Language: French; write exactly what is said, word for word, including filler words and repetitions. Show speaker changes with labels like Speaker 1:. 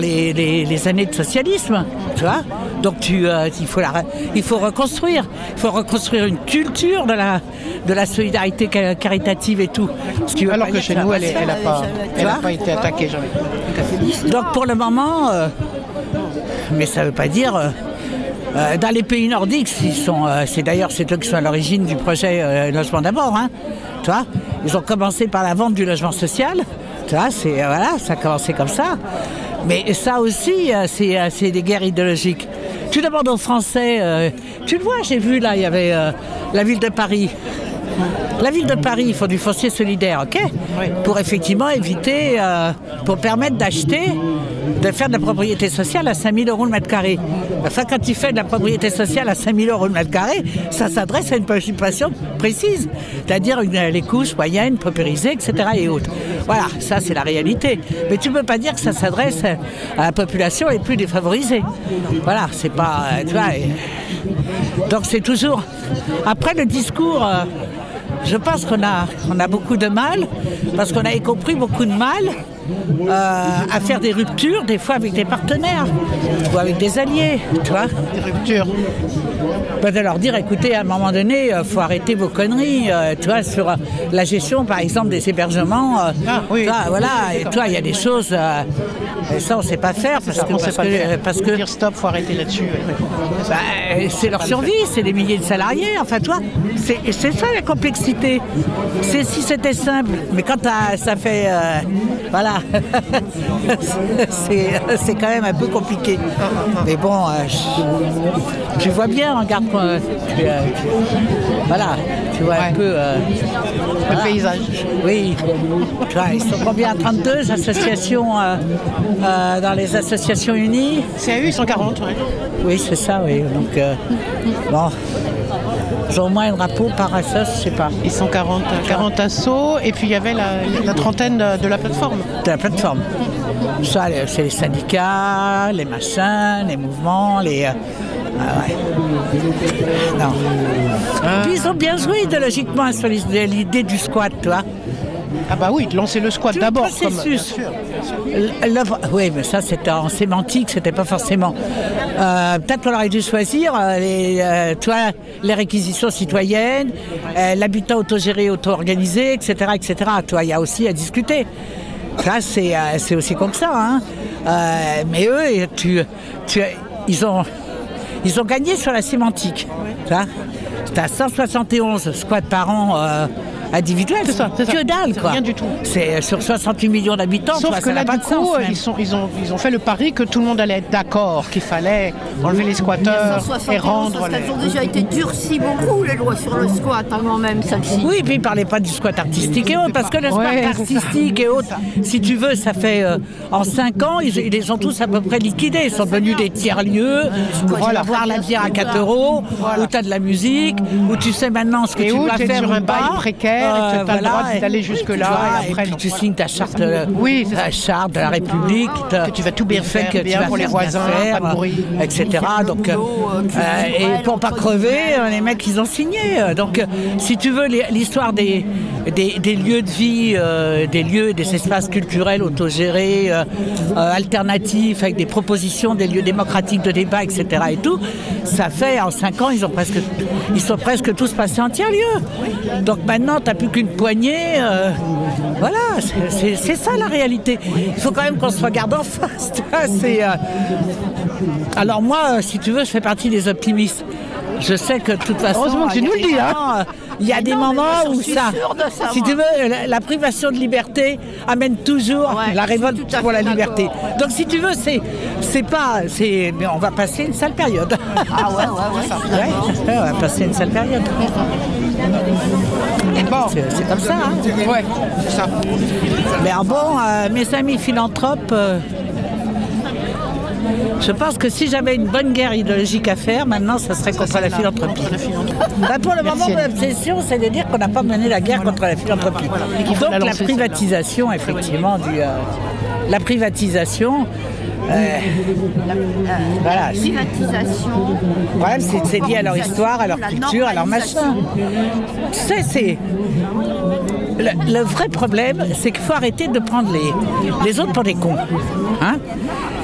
Speaker 1: Les, les, les années de socialisme, tu vois. Donc tu, euh, il, faut la, il faut reconstruire. Il faut reconstruire une culture de la, de la solidarité caritative et tout.
Speaker 2: Ce qui Alors que chez nous, elle n'a pas, elle a pas été attaquée jamais.
Speaker 1: Donc pour le moment, euh, mais ça ne veut pas dire... Euh, euh, dans les pays nordiques, ils sont, euh, c'est d'ailleurs c'est eux qui sont à l'origine du projet euh, Logement d'abord. Hein, tu vois. Ils ont commencé par la vente du logement social. Tu vois, c'est, euh, voilà, ça a commencé comme ça. Mais ça aussi, euh, c'est, euh, c'est des guerres idéologiques. Tu demandes aux Français, euh, tu le vois, j'ai vu là, il y avait euh, la ville de Paris. La ville de Paris, il faut du foncier solidaire, ok ? Oui. Pour effectivement éviter, euh, pour permettre d'acheter, de faire de la propriété sociale à cinq mille euros le mètre carré. Enfin, quand tu fais de la propriété sociale à cinq mille euros le mètre carré, ça s'adresse à une population précise, c'est-à-dire une, les couches moyennes, paupérisées, et cetera et autres. Voilà, ça c'est la réalité. Mais tu ne peux pas dire que ça s'adresse à la population les plus défavorisée. Voilà, c'est pas, tu vois. Et... Donc c'est toujours. Après le discours. Euh, Je pense qu'on a, on a beaucoup de mal, parce qu'on a compris beaucoup de mal euh, à faire des ruptures, des fois avec des partenaires ou avec des alliés, tu vois.
Speaker 2: Des ruptures.
Speaker 1: Ben de leur dire, écoutez, à un moment donné, il euh, faut arrêter vos conneries, euh, tu vois, sur euh, la gestion, par exemple, des hébergements. Euh,
Speaker 2: ah, oui.
Speaker 1: Toi, voilà, et toi, il y a des choses, euh, et ça, on ne sait pas faire, parce
Speaker 2: ça,
Speaker 1: que...
Speaker 2: On
Speaker 1: parce
Speaker 2: sait pas
Speaker 1: que,
Speaker 2: faire.
Speaker 1: Parce que
Speaker 2: dire stop, il faut arrêter là-dessus.
Speaker 1: Ben, c'est leur survie, c'est des milliers de salariés, enfin, toi, c'est, c'est ça la complexité. C'est, si c'était simple, mais quand ça fait... Euh, voilà, c'est, c'est quand même un peu compliqué. Mais bon, euh, je, tu vois bien, regarde, euh, tu, euh, tu, voilà, tu vois ouais. un peu... Euh,
Speaker 2: le
Speaker 1: voilà.
Speaker 2: paysage.
Speaker 1: Oui, tu vois, ils sont combien, trente-deux associations euh, euh, dans les associations unies.
Speaker 2: C'est à eux, ils sont quarante, oui.
Speaker 1: Oui, c'est ça, oui. Donc, euh, bon... Ils ont au moins un drapeau par asso, je sais pas.
Speaker 2: Ils sont quarante, quarante assos, et puis il y avait la, la trentaine de, de la plateforme.
Speaker 1: De la plateforme. Ça, c'est les syndicats, les machins, les mouvements, les... Euh, ah ouais. Non. Ah. Puis ils ont bien joué idéologiquement sur l'idée du squat, tu vois.
Speaker 2: Ah bah oui, de lancer le squat
Speaker 1: tout
Speaker 2: d'abord.
Speaker 1: Le processus. Comme, bien sûr, bien sûr. Le, le, oui, mais ça c'était en sémantique, c'était pas forcément. Euh, peut-être qu'on aurait dû choisir euh, les, euh, tu vois, les réquisitions citoyennes, euh, l'habitat autogéré, auto-organisé, et cetera, et cetera. Tu vois, il y a aussi à discuter. Ça c'est, euh, c'est aussi comme ça. Hein. Euh, mais eux, tu, tu, ils ont, ils ont gagné sur la sémantique. Tu vois, t'as cent soixante et onze squats par an. Euh, individuel,
Speaker 2: c'est ça, c'est
Speaker 1: que dalle,
Speaker 2: c'est
Speaker 1: quoi.
Speaker 2: Rien du tout.
Speaker 1: C'est sur soixante-huit millions d'habitants.
Speaker 2: Sauf
Speaker 1: toi,
Speaker 2: que
Speaker 1: ça
Speaker 2: là,
Speaker 1: n'a pas
Speaker 2: du
Speaker 1: de
Speaker 2: coup,
Speaker 1: sens,
Speaker 2: ils, sont, ils, ont, ils ont fait le pari que tout le monde allait être d'accord, qu'il fallait enlever les squatteurs et rendre.
Speaker 3: Parce qu'elles ont déjà été durcies beaucoup, les lois sur le squat, avant même celle-ci.
Speaker 1: Oui, puis ils ne parlaient pas du squat artistique et autres, parce que le squat ouais, artistique et autres, si tu veux, ça fait euh, en cinq ans, ils, ils les ont tous à peu près liquidés. Ils sont devenus des tiers-lieux, où voilà. Tu vas voir la bière à quatre euros, voilà. Où tu as de la musique, où tu sais maintenant ce que
Speaker 2: et
Speaker 1: tu
Speaker 2: où
Speaker 1: dois faire.
Speaker 2: Sur un bail précaire, euh, et tu as le droit d'aller jusque-là.
Speaker 1: Et, et, et puis tu signes ta charte, euh,
Speaker 2: oui,
Speaker 1: ta charte de la République.
Speaker 2: Que tu vas tout bien faire, que bien pour les voisins,
Speaker 1: faire,
Speaker 2: pas de bruit,
Speaker 1: et cetera. Donc, euh, et pour pas crever, les mecs, ils ont signé. Donc, si tu veux, l'histoire des, des, des lieux de vie, euh, des lieux, des espaces culturels autogérés, euh, euh, alternatifs, avec des propositions, des lieux démocratiques de débat, et cetera. Et tout, ça fait, en cinq ans, ils, ont presque, ils sont presque tous passés en tiers-lieu. Donc maintenant, tu n'as plus qu'une poignée. Euh, voilà, c'est, c'est, c'est ça la réalité. Il faut quand même qu'on se regarde en face. C'est, euh... Alors moi, si tu veux, je fais partie des optimistes. Je sais que de toute façon...
Speaker 2: Heureusement que tu nous le dis, hein.
Speaker 1: Il y a des
Speaker 3: non,
Speaker 1: moments où ça,
Speaker 3: ça,
Speaker 1: si tu veux, la, la privation de liberté amène toujours ouais, la révolte pour la liberté. Ouais. Donc si tu veux, c'est, c'est pas, c'est, mais on va passer une sale période.
Speaker 3: Ah ouais, ouais, ouais.
Speaker 1: ouais, on va passer une sale période.
Speaker 2: Bon.
Speaker 1: C'est, c'est comme ça, hein.
Speaker 2: Ouais, c'est ça.
Speaker 1: Mais bon, euh, mes amis philanthropes. Euh, Je pense que si j'avais une bonne guerre idéologique à faire, maintenant, ça serait contre ça, la philanthropie. La philanthropie. Ben pour le moment, mon obsession, c'est de dire qu'on n'a pas mené la guerre voilà. contre la philanthropie. Voilà. Donc la, la privatisation, effectivement, du, euh, la privatisation... Euh,
Speaker 3: la, la, voilà. la privatisation...
Speaker 1: Ouais, c'est, c'est lié à leur histoire, à leur culture, à leur machin. Tu sais, c'est... Le, le vrai problème, c'est qu'il faut arrêter de prendre les, les autres pour des cons. Hein?